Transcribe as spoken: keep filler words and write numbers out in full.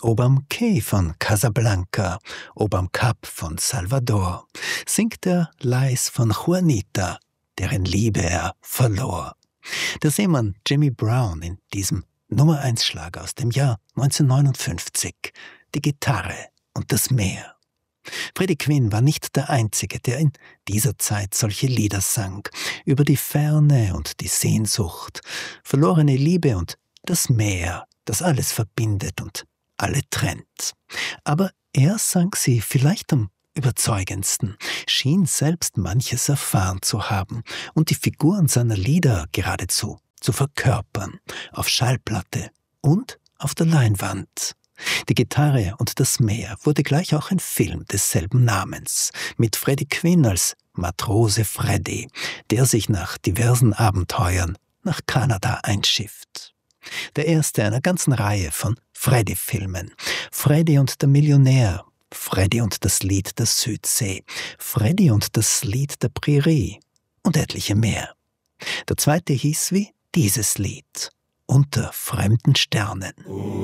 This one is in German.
Oberm Quai von Casablanca, oberm Kap von Salvador, singt er leis von Juanita, deren Liebe er verlor. Der Seemann Jimmy Brown in diesem Nummer eins Schlager aus dem Jahr neunzehnhundertneunundfünfzig, die Gitarre und das Meer. Freddie Quinn war nicht der Einzige, der in dieser Zeit solche Lieder sang, über die Ferne und die Sehnsucht, verlorene Liebe und das Meer, das alles verbindet und alle trennt. Aber er sang sie vielleicht am überzeugendsten, schien selbst manches erfahren zu haben und die Figuren seiner Lieder geradezu zu verkörpern, auf Schallplatte und auf der Leinwand. Die Gitarre und das Meer wurde gleich auch ein Film desselben Namens, mit Freddie Quinn als Matrose Freddy, der sich nach diversen Abenteuern nach Kanada einschifft. Der erste einer ganzen Reihe von Freddy-Filmen. Freddy und der Millionär, Freddy und das Lied der Südsee, Freddy und das Lied der Prärie und etliche mehr. Der zweite hieß wie dieses Lied, Unter fremden Sternen.